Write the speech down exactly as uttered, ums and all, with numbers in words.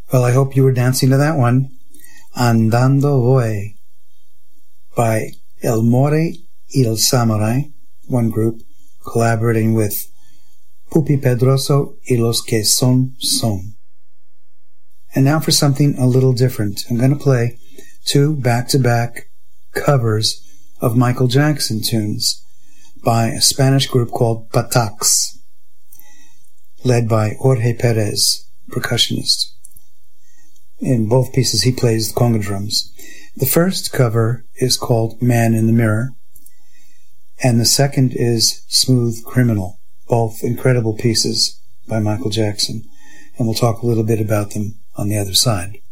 Well, I hope you were dancing to that one. Andando Voy by El More y El Samurai, one group, collaborating with Pupi Pedroso y Los Que Son Son. And now for something a little different. I'm going to play two back-to-back covers of Michael Jackson tunes by a Spanish group called Patax, led by Jorge Perez, percussionist. In both pieces he plays the conga drums. The first cover is called Man in the Mirror, and the second is Smooth Criminal, both incredible pieces by Michael Jackson, and we'll talk a little bit about them on the other side.